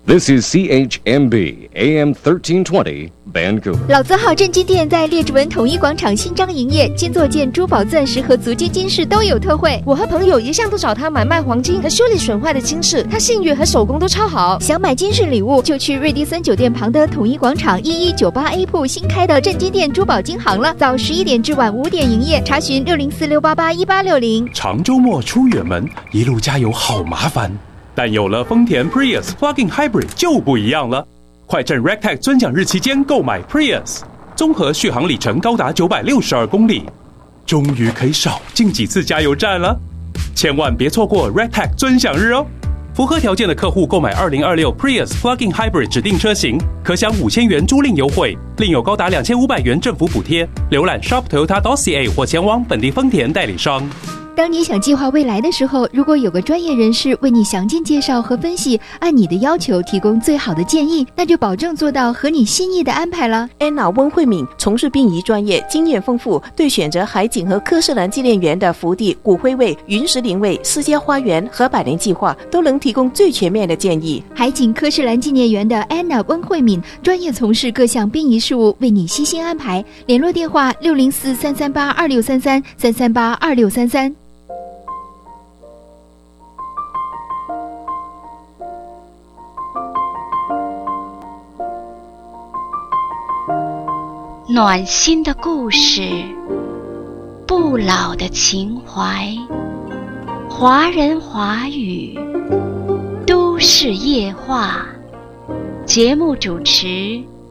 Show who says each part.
Speaker 1: This is CHMB AM 1320 Vancouver。
Speaker 2: 老字号正金店在列治文统一广场新张营业，金座件、珠宝、钻石和足金金饰都有特惠。
Speaker 3: 我和朋友一向都找他买卖黄金和修理损坏的金饰，他信誉和手工都超好。
Speaker 2: 想买金饰礼物，就去瑞迪森酒店旁的统一广场1198A 铺新开的正金店珠宝金行了。早11点至晚5点营业，查询604-688-1860。
Speaker 4: 长周末出远门，一路加油好麻烦。但有了丰田 Prius Plug-in Hybrid 就不一样了。快趁 Rectech 尊享日期间购买 Prius， 综合续航里程高达962公里，终于可以少进几次加油站了。千万别错过 Rectech 尊享日哦！符合条件的客户购买2026 Prius Plug-in Hybrid 指定车型，可享5000元租赁优惠，另有高达2500元政府补贴。浏览 shop.toyota.ca 或前往本地丰田代理商。
Speaker 2: 当你想计划未来的时候，如果有个专业人士为你详尽介绍和分析，按你的要求提供最好的建议，那就保证做到合你心意的安排了。
Speaker 5: 安娜温慧敏从事殡仪专业，经验丰富，对选择海景和科士兰纪念园的福地、骨灰位、云石灵位、私家花园和百年计划都能提供最全面的建议。
Speaker 2: 海景科士兰纪念园的安娜温慧敏专业从事各项殡仪事务，为你悉心安排。联络电话604-338-2633 338-2633。
Speaker 6: 暖心的故事，不老的情怀，华人华语，都市夜话。节目主持